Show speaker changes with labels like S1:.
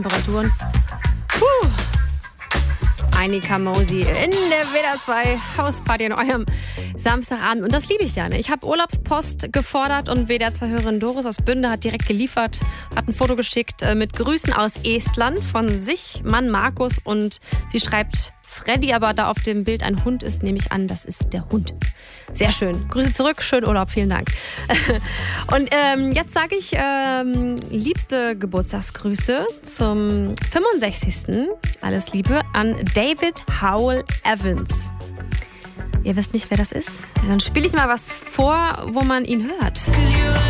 S1: Temperaturen. Annika Mosi in der WDR 2 Hausparty an eurem Samstagabend. Und das liebe ich ja. Ne? Ich habe Urlaubspost gefordert und WDR 2-Hörerin Doris aus Bünde hat direkt geliefert, hat ein Foto geschickt mit Grüßen aus Estland von sich, Mann Markus. Und sie schreibt Freddy, aber da auf dem Bild ein Hund ist, nehme ich an, das ist der Hund. Sehr schön. Grüße zurück, schönen Urlaub, vielen Dank. Und jetzt sage ich liebste Geburtstagsgrüße zum 65. Alles Liebe an David Howell Evans. Ihr wisst nicht, wer das ist? Ja, dann spiele ich mal was vor, wo man ihn hört.